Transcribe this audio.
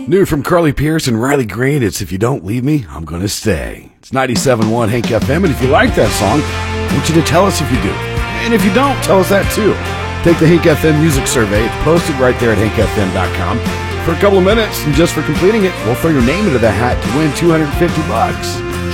New from Carly Pierce and Riley Green, it's If You Don't Leave Me, I'm Gonna Stay. It's 97.1 Hank FM, and if you like that song, I want you to tell us if you do. And if you don't, tell us that too. Take the Hank FM Music Survey. It's posted right there at hankfm.com. For a couple of minutes, and just for completing it, we'll throw your name into the hat to win $250.